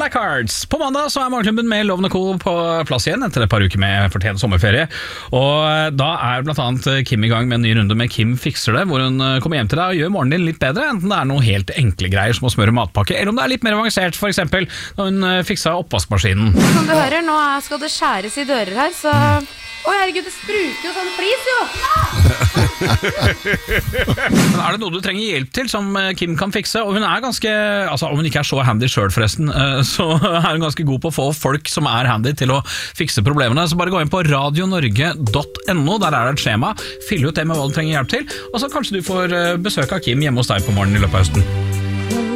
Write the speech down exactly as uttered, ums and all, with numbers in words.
Blackhearts. På mandag så er Morgenklubben med Lovende Co på plass igjen etter et par uker med fortjent sommerferie. Og da er blant annet Kim i gang med en ny runde med Kim fikser det, hvor hun kommer hjem til deg og gjør morgenen din litt bedre, enten det er noe helt enkle greier som å smøre matpakke, eller om det er litt mer avansert, for eksempel når hun fiksa oppvaskmaskinen. Som du hører, nå skal det skjæres i dører her, så... Oi, herregud, det spruker jo sånn flis, jo! Men er det noe du trenger hjelp til som Kim kan fikse? Og hun er ganske, altså om hun ikke er så handy selv forresten, så er hun ganske god på å få folk som er handy til å fikse problemene. Så bare gå inn på radio norge punktum no, der er det et skjema. Fyll ut det med hva du trenger hjelp til, og så kanskje du får besøk av Kim hjemme hos deg på morgenen i løpet av høsten.